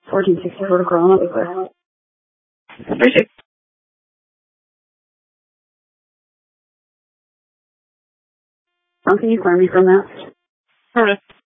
1464 to Corona, be clear. Appreciate it. Can you clear me from that? Corona.